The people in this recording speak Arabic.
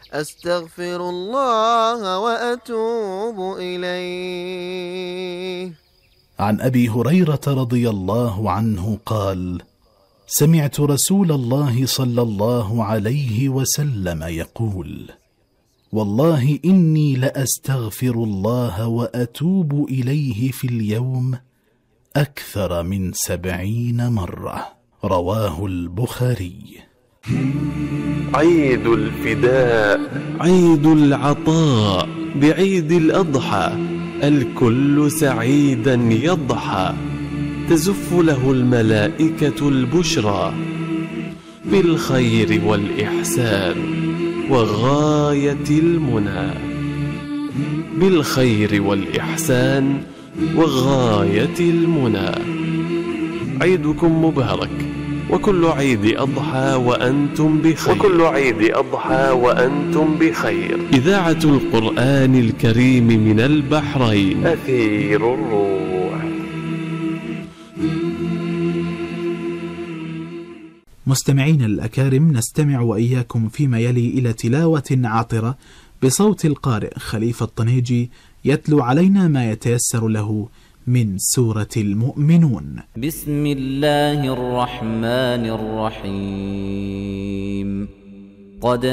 أستغفر الله وأتوب إليه. عن أبي هريرة رضي الله عنه قال: سمعت رسول الله صلى الله عليه وسلم يقول: والله إني لأستغفر الله وأتوب إليه في اليوم أكثر من 70 مرة. رواه البخاري. عيد الفداء، عيد العطاء، بعيد الأضحى الكل سعيدا يضحى، تزف له الملائكة البشرى بالخير والإحسان وغاية المنى، بالخير والإحسان وغاية المنى. عيدكم مبارك، وكل عيد أضحى وأنتم بخير، وكل عيد أضحى وأنتم بخير. إذاعة القرآن الكريم من البحرين، أثير الروح. مستمعين الأكارم، نستمع وإياكم فيما يلي إلى تلاوة عاطرة بصوت القارئ خليفة الطنيجي يتلو علينا ما يتيسر له من سورة المؤمنون. بسم الله الرحمن الرحيم. قد